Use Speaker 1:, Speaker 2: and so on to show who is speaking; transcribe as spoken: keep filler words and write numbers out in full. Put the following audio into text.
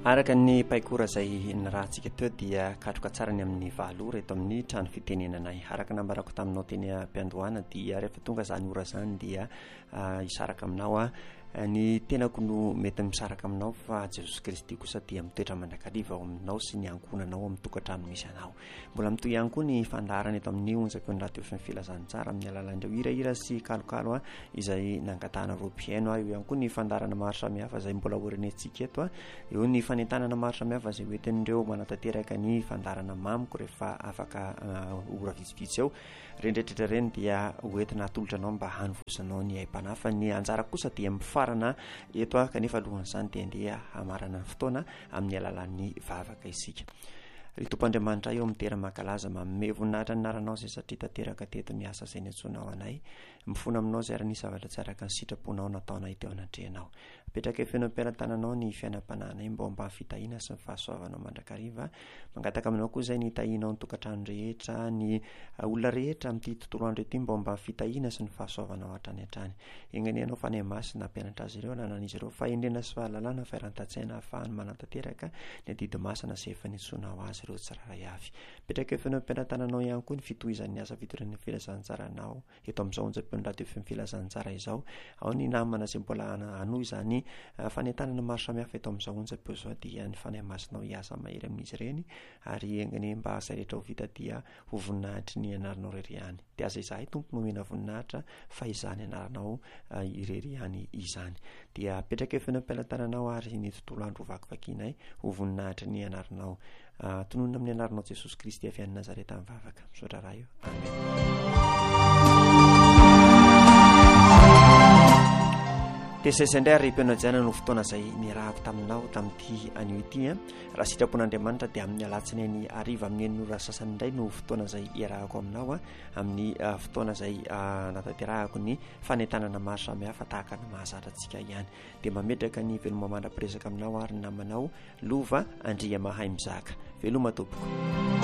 Speaker 1: araka ny paikora izay nirahantsika teo dia katroka tsara ny amin'ny valo reto amin'ny trano fitenenanay. Araka nambarako taminao teny am-piandohana dia rehefa tonga zany ora zany dia isaraka aminao a ny tenako no mety misaraka aminao fa Jesosy Kristy kosa dia mitoetra mandrakariva ao aminao sy ny ankonanao amin'ny tokantrano misy anao. Mbola mitoy ihany koa ny fandaharana eto amin'ny onjaky ny radio fm filazany tsara amin'ny alalan'ireo hirahira sy kalokalo a izay nangatahana ropiaino a. Eo ihany koa ny fandaharana maro samihafa izay mbola orinetsika eto a. Eo ny fanentanana maro samihafa izay hoentin'ireo manatateraka ny fandaharana mamiko rehefa afaka uh, ora vitsivitsy eo. Rendretritra reny dia hoentina atolotra anao mba hanovosanao ny aim-panahy. Ny anjara kosa dia mifarana eto a kanefa alohan'izany dia andeha hamarana ny fotoana amin'ny alalan'ny vavaka isika. Ry Tompoandriamanitra eo mitera mankalaza manome voninahitra ny naranao izay satria tanteraka teto miasa izay niantsonao anay. Mifona aminao izay raha nisy zavatra tsy araka ny sitraponao nataonay teo anatrehanao. Apetraka efenao am-piaran-tananao ny fiainam-pananay mba mba fitahiana sy ny fahasoavanao mandrakariva. Mangataka aminao koa izay ny tahianao ny tokantrano rehetra, ny olona rehetra amin'ity tontolo andro ity mba mba fitahiana sy ny fahasoavanao hatrany hatrany. Enganenao fanahy masina mpianatra azy ireo nanan'izy ireo fahendrena sy fahalalana faharan-tatsaina ahafahany manantanteraka ny adidy masina sy efa niantsoanao azy ireo tsiraray avy. Apetraka efenao am-piaran-tananao ihany koa ny fitohizan'ny asa fitorana filazantsara-nao eto amin'izao onjampeo ny radio fm filazantsara izao. Ao ny namana izay mbola hanohy izany fanentanana maro samihafa eto amin'izao onjampeo izao dia ny fanahy masinao hiasa mahery amin'izy ireny ary engane mba asa rehetra ho vita dia ho voninahitry ny anaranao irery ihany. Dia aza izahay tompo nomena voninahitra fa izany anaranao uh, irery ihany izany. Dia apetraka efenao am-piaran-tananao ary ny tontolo andro vakivakinay ho voninahitry ny anaranao. Uh, tononona amin'ny anaranao Jesosy Kristy avy any Nazareta mivavaka. Misaotra raha io. Amen. Tesaisandray ary mpianajana no fotoana izay nirahako taminao tamin'ity anio ity a. Raha sitrapon'Andriamanitra dia amin'ny alatsinainy ariva amin'ny enina ora sasany indray no fotoana izay iarahako aminao a amin'ny uh, fotoana izay uh, nataterahako ny fanentanana maro samihafa tahaka ny mahazatra antsika ihany. Dia mametraka ny veloma mandra-piresaka aminao ary namanao Lova Andria Mahay Mizaka. Veloma tompoko.